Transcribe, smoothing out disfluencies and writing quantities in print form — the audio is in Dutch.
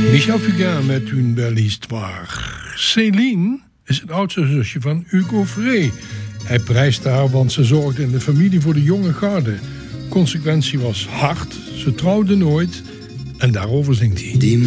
Michel Fugain met une belle histoire. Céline is het oudste zusje van Hugo Frey. Hij prijst haar, want ze zorgde in de familie voor de jonge garde. Consequentie was hard, ze trouwde nooit en daarover zingt hij.